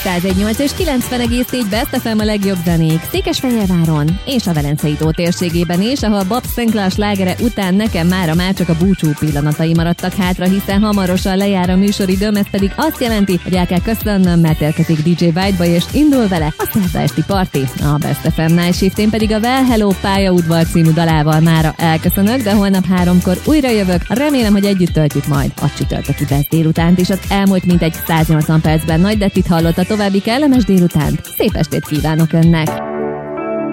101.8 és 90,4 Best FM a legjobb zenék Székesfehérváron és a Velencei tó térségében is, ahol Bob Sinclair slágere után nekem már csak a búcsú pillanatai maradtak hátra, hiszen hamarosan lejár a műsoridőm, ez pedig azt jelenti, hogy el kell köszönnöm, mert érkezik DJ Whiteboy és indul vele a szerda esti party, a Best FM Night Shift. Én pedig a Well Hello pályaudvar című dalával mára elköszönök, de holnap 3-kor újra jövök. Remélem, hogy együtt töltjük majd a csütörtöki Best délutánt, és az elmúlt mintegy 180 percben Nagy Dettit hallott a további kellemes délutánt. Szép estét kívánok önnek!